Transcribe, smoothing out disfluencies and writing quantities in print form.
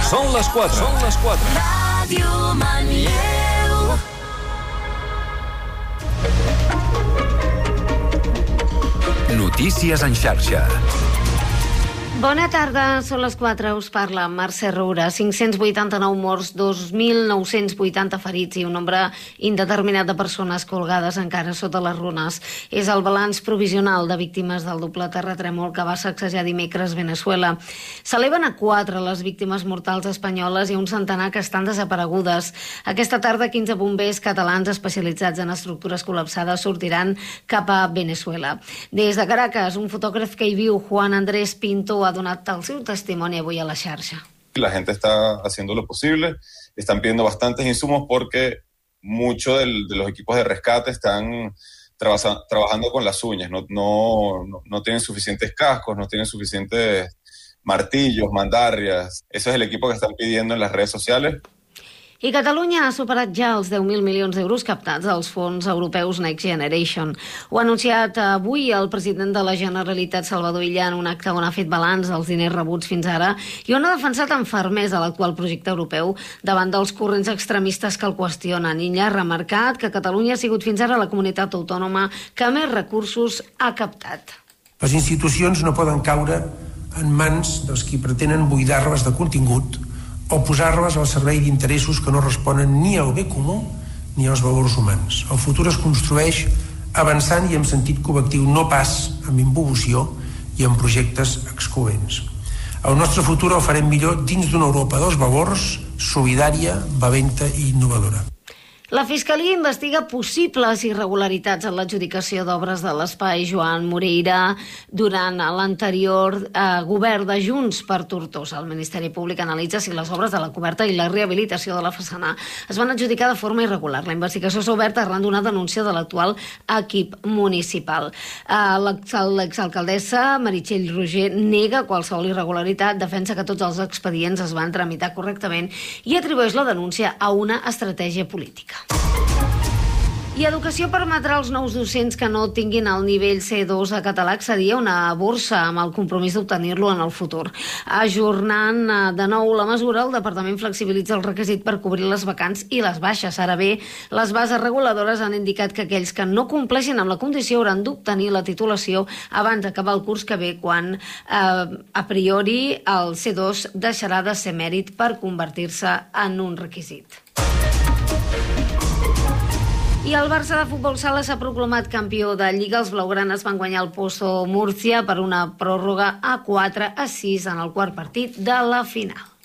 Són les 4. Són les 4. Ràdio Manlleu. Notícies en xarxa. Bona tarda, són les 4, us parla Mercè Roura. 589 morts, 2.980 ferits i un nombre indeterminat de persones colgades encara sota les runes. És el balanç provisional de víctimes del doble terratrèmol que va sacsejar dimecres Veneçuela. S'eleven a 4 les víctimes mortals espanyoles i un centenar que estan desaparegudes. Aquesta tarda 15 bombers catalans especialitzats en estructures col·lapsades sortiran cap a Veneçuela. Des de Caracas, un fotògraf que hi viu, Juan Andrés Pinto, ha donat el seu testimoni avui a la xarxa. La gente está haciendo lo posible, están pidiendo bastantes insumos porque muchos de los equipos de rescate están trabajando con las uñas, no tienen suficientes cascos, no tienen suficientes martillos, mandarrias. Ese es el equipo que están pidiendo en las redes sociales. I Catalunya ha superat ja els 10.000 milions d'euros captats dels fons europeus Next Generation. Ho ha anunciat avui el president de la Generalitat, Salvador Illa, en un acte on ha fet balanç dels diners rebuts fins ara i on ha defensat amb fermesa l'actual projecte europeu davant dels corrents extremistes que el qüestionen. Illa ha remarcat que Catalunya ha sigut fins ara la comunitat autònoma que més recursos ha captat. Les institucions no poden caure en mans dels qui pretenen buidar-les de contingut o posar-les al servei d'interessos que no responen ni al bé comú ni als valors humans. El futur es construeix avançant i amb sentit col·lectiu, no pas amb imbubució i amb projectes excloents. El nostre futur el farem millor dins d'una Europa dels valors, solidària, valenta i innovadora. La Fiscalia investiga possibles irregularitats en l'adjudicació d'obres de l'Espai Joan Moreira durant l'anterior govern de Junts per Tortosa. El Ministeri Públic analitza si les obres de la coberta i la rehabilitació de la façana es van adjudicar de forma irregular. La investigació s'ha obert arran d'una denúncia de l'actual equip municipal. L'exalcaldessa Meritxell Roger nega qualsevol irregularitat, defensa que tots els expedients es van tramitar correctament i atribueix la denúncia a una estratègia política. I Educació permetrà als nous docents que no tinguin el nivell C2 a català accedir a una borsa amb el compromís d'obtenir-lo en el futur. Ajornant de nou la mesura, el Departament flexibilitza el requisit per cobrir les vacants i les baixes. Ara bé, les bases reguladores han indicat que aquells que no compleixin amb la condició hauran d'obtenir la titulació abans d'acabar el curs que ve, quan a priori el C2 deixarà de ser mèrit per convertir-se en un requisit. I el Barça de futbol sala s'ha proclamat campió de Lliga. Els blaugranes van guanyar el Pozo Múrcia per una pròrroga a 4-6 en el quart partit de la final.